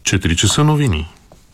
4 часа новини.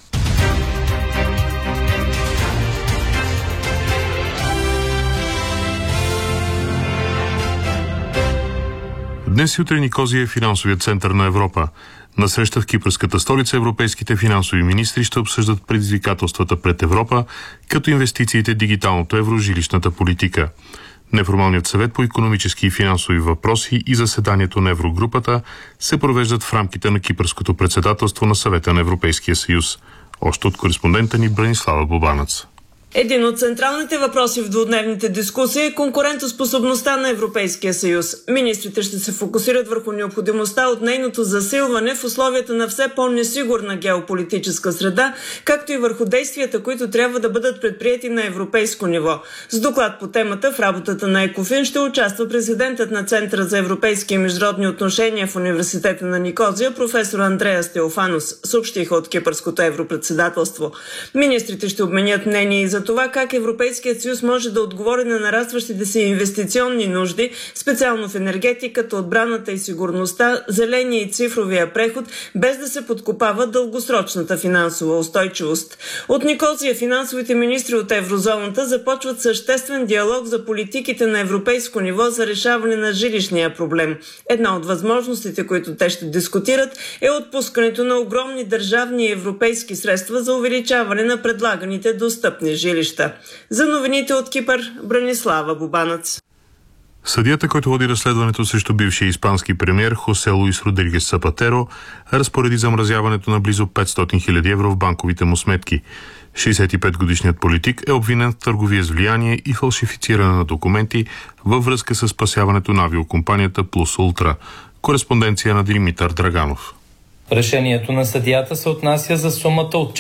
Днес и утре Никозия е финансовият център на Европа. На среща в кипърската столица европейските финансови министри ще обсъждат предизвикателствата пред Европа, като инвестициите, дигиталното евро, жилищната политика. Неформалният съвет по икономически и финансови въпроси и заседанието на Еврогрупата се провеждат в рамките на кипърското председателство на Съвета на Европейския съюз. Още от кореспондента ни Бранислава Бобанец. Един от централните въпроси в двудневните дискусии е конкурентоспособността на Европейския съюз. Министрите ще се фокусират върху необходимостта от нейното засилване в условията на все по-несигурна геополитическа среда, както и върху действията, които трябва да бъдат предприети на европейско ниво. С доклад по темата в работата на ЕКОФИН ще участва президентът на Центъра за европейски и международни отношения в Университета на Никозия, професор Андреас Теофанос, съобщиха от кипърското европредседателство. Министрите ще обменят мнение и за това как Европейският съюз може да отговори на нарастващите си инвестиционни нужди, специално в енергетиката, отбраната и сигурността, зеления и цифровия преход, без да се подкопава дългосрочната финансова устойчивост. От Никозия финансовите министри от еврозоната започват съществен диалог за политиките на европейско ниво за решаване на жилищния проблем. Една от възможностите, които те ще дискутират, е отпускането на огромни държавни и европейски средства за увеличаване на предлаганите достъпни жилища. За новините от Кипър, Бранислава Бобанец. Съдията, който води разследването срещу бившия испански премиер Хосе Луис Родригес Сапатеро, разпореди замразяването на близо 500 000 евро в банковите му сметки. 65-годишният политик е обвинен в търговия с влияние и фалшифициране на документи във връзка с спасяването на авиокомпанията Плюс Ултра. Кореспонденция на Димитър Драганов. Решението на съдията се отнася за сумата от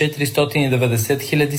490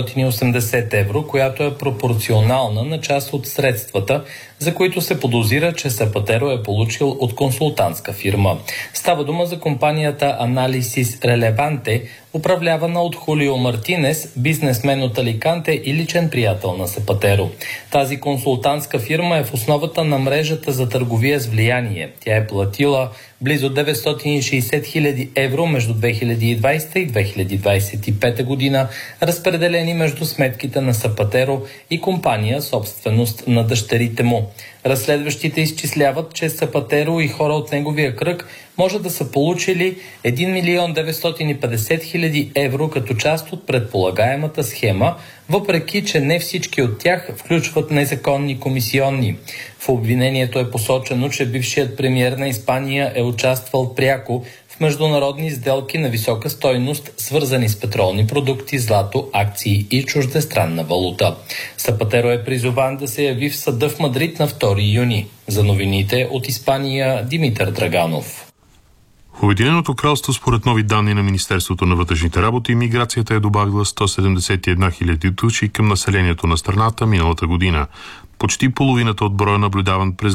780 евро, която е пропорционална на част от средствата, за които се подозира, че Сапатеро е получил от консултантска фирма. Става дума за компанията Аналисис Релеванте, управлявана от Хулио Мартинес, бизнесмен от Аликанте и личен приятел на Сапатеро. Тази консултантска фирма е в основата на мрежата за търговия с влияние. Тя е платила близо 960 000 евро между 2020 и 2025 година, разпределени между сметките на Сапатеро и компания, собственост на дъщерите му. Разследващите изчисляват, че Сапатеро и хора от неговия кръг може да са получили 1 950 000 евро като част от предполагаемата схема, въпреки че не всички от тях включват незаконни комисионни. В обвинението е посочено, че бившият премиер на Испания е участвал пряко в международни сделки на висока стойност, свързани с петролни продукти, злато, акции и чуждестранна валута. Сапатеро е призован да се яви в съда в Мадрид на 2 юни. За новините от Испания, Димитър Драганов. В Обединеното кралство, според нови данни на Министерството на вътрешните работи, миграцията е добавила 171 000 души към населението на страната миналата година. Почти половината от броя наблюдаван през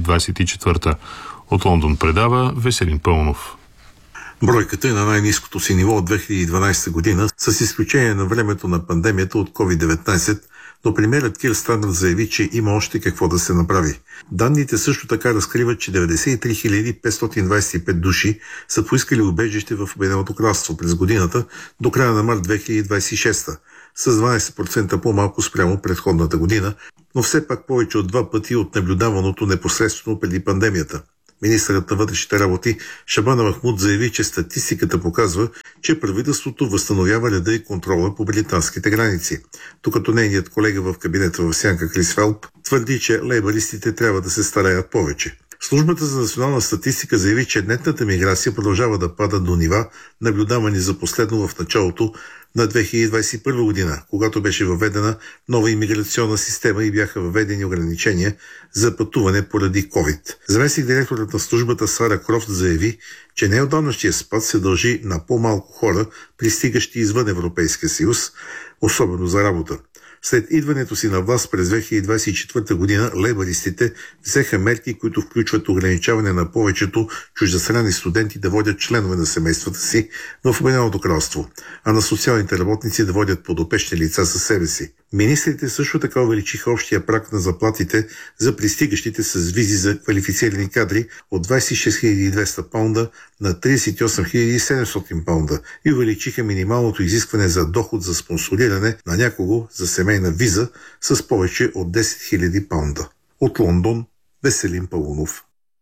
2024. От Лондон предава Веселин Пълнов. Бройката е на най-ниското си ниво от 2012 година, с изключение на времето на пандемията от COVID-19, но премиерът Кир Стармер заяви, че има още какво да се направи. Данните също така разкриват, че 93 525 души са поискали убежище в Обединеното кралство през годината до края на март 2026, с 12% по-малко спрямо предходната година, но все пак повече от 2 пъти от наблюдаваното непосредствено преди пандемията. Министърът на вътрешните работи Шабана Махмуд заяви, че статистиката показва, че правителството възстановява реда и контрола по британските граници, докато нейният колега в кабинета в сянка Крис Фелп твърди, че лейбаристите трябва да се стараят повече. Службата за национална статистика заяви, че нетната миграция продължава да пада до нива, наблюдавани за последно в началото на 2021 година, когато беше въведена нова имиграционна система и бяха въведени ограничения за пътуване поради COVID. Заместник-директорът на службата Сара Крофт заяви, че неотдавнашният спад се дължи на по-малко хора, пристигащи извън Европейския съюз, особено за работа. След идването си на власт през 2024 година, лейбаристите взеха мерки, които включват ограничаване на повечето чуждестранни студенти да водят членове на семействата си в Обединеното кралство, а на социалните работници да водят подопечни лица със себе си. Министрите също така увеличиха общия праг на заплатите за пристигащите с визи за квалифицирани кадри от 26 200 паунда на 38 700 паунда и увеличиха минималното изискване за доход за спонсориране на някого за семейна виза с повече от 10 000 паунда. От Лондон, Веселин Паунов.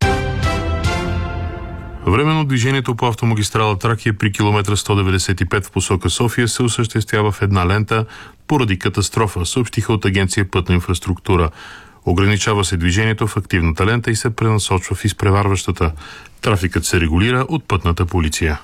Временно движението по автомагистрала Тракия при километър 195 в посока София се осъществява в една лента поради катастрофа, съобщиха от Агенция Пътна инфраструктура. Ограничава се движението в активната лента и се пренасочва в изпреварващата. Трафикът се регулира от пътната полиция.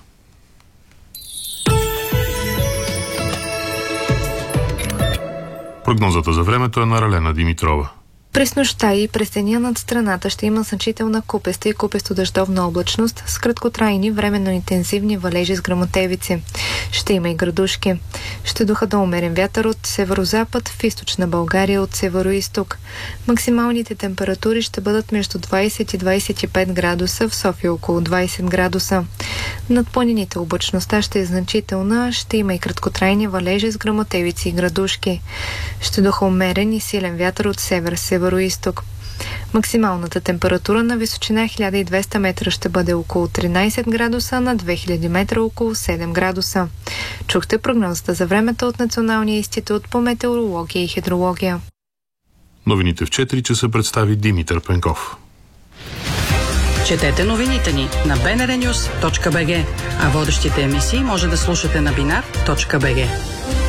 Прогнозата за времето е на Ралена Димитрова. През нощта и през деня над страната ще има значителна купеста и купесто-дъждовна облачност с краткотрайни временно интензивни валежи с гръмотевици. Ще има и градушки. Ще духа до умерен вятър от северозапад в източна България от североизток. Максималните температури ще бъдат между 20 и 25 градуса, в София около 20 градуса. Над планините облачността ще е значителна, ще има и краткотрайни валежи с гръмотевици и градушки. Ще духа умерен и силен вятър от североизток. Максималната температура на височина 1200 метра ще бъде около 13 градуса, на 2000 метра около 7 градуса. Чухте прогнозата за времето от Националния институт по метеорология и хидрология. Новините в 4 часа представи Димитър Пенков. Четете новините ни на bnrnews.bg, а водещите емисии може да слушате на binar.bg.